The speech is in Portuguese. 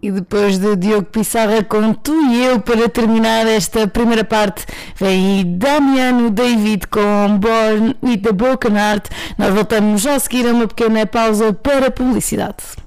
E depois de Diogo Pissarra com Tu e Eu, para terminar esta primeira parte, vem aí Damiano David com Born with a Broken Heart. Nós voltamos já a seguir a uma pequena pausa para publicidade.